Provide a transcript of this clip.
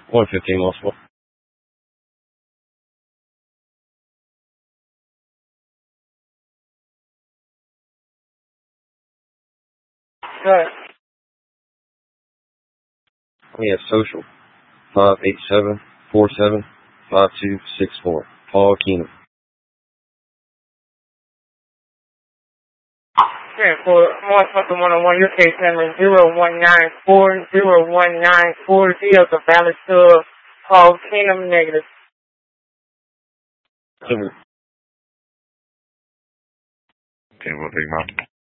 115 multiple. Good. We have social 587475264. Paul Keenum. Okay, for Motherfucker 101, your case number 01940194. The valid to Paul Keenum negative. Super. Okay, we'll take him out.